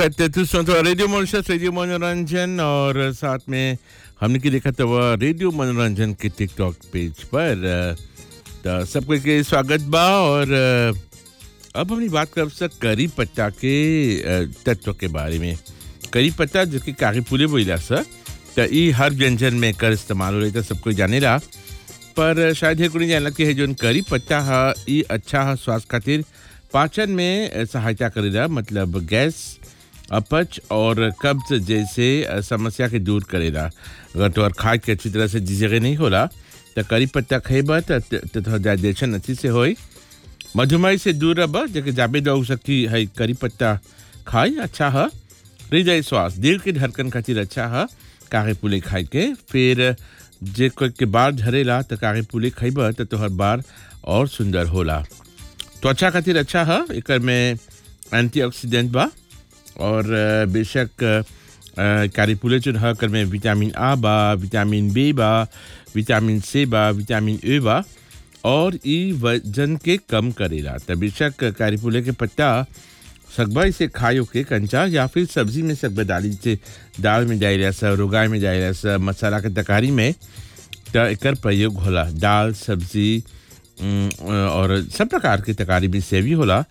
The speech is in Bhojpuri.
तू सुन तो रेडियो मॉनिटर्स रेडियो मनोरंजन और साथ में हमने की देखा था वह रेडियो मनोरंजन के टिकटॉक पेज पर तो सबको के स्वागत बा और अब हमने बात कर सक करी पत्ता के तत्व के बारे में। करी पत्ता जो कि कागज पुले बोला सर तो ये हर व्यंजन में कर इस्तेमाल हो रही था सबको जाने रहा पर शायद को नहीं जानला कि है जो करी पत्ता है ये अच्छा है स्वास्थ्य खातिर पाचन में सहायता करेगा मतलब गैस अपच और कब्ज जैसे समस्या के दूर करेगा। अगर तो खाए के अच्छी तरह से जिसे नहीं होला तो करी पत्ता खेबा तो डाइजेशन अच्छी से होई मधुमेह से दूर रह जबकि जाबे दो सकती है करी पत्ता खाई अच्छा है हृदय स्वास्थ्य दिल के धड़कन खातिर अच्छा है कागे पुले खाए के फिर जे के बार झरेला तो कागे पुले खेबा तो हर बार और सुंदर होला त्वचा खातिर अच्छा है एक में एंटीऑक्सीडेंट बा और बेशक कारी पुले जो है कर में विटामिन आ बा विटामिन बी बा विटामिन सी बा विटामिन ए बा और ई वजन के कम करेला तो बेशक कारी पुले के पत्ता सकबा इसे खायो के कंचा या फिर सब्जी में सकबा डाली से दाल में डाले सा रोगाई में डाले सा मसाला के तकारी में तो एकर प्रयोग होला दाल सब्जी और सब प्रकार के तकारी में से भी होला